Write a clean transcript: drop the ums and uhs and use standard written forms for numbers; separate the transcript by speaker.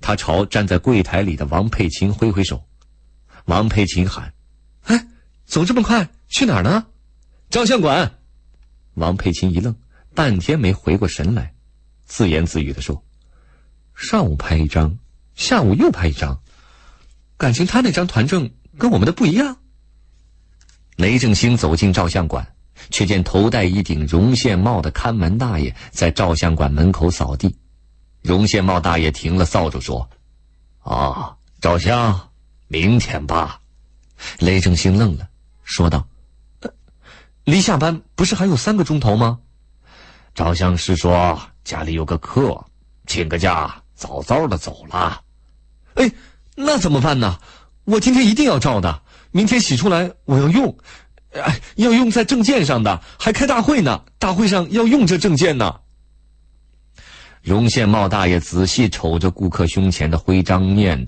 Speaker 1: 他朝站在柜台里的王佩琴挥挥手。王佩琴喊：“哎，走这么快，去哪儿呢？”“照相馆。”王佩琴一愣，半天没回过神来，自言自语地说：“上午拍一张，下午又拍一张，感情他那张团证跟我们的不一样。”雷正兴走进照相馆，却见头戴一顶绒线帽的看门大爷在照相馆门口扫地。绒线帽大爷停了扫帚说：“啊，照相，明天吧。”雷正兴愣了，说道：“离下班不是还有3个钟头吗？”照相师说家里有个客，请个假，早早的走了。“哎，那怎么办呢？我今天一定要照的，明天洗出来我要用，要用在证件上的，还开大会呢，大会上要用这证件呢。”绒线帽大爷仔细瞅着顾客胸前的徽章，念叨。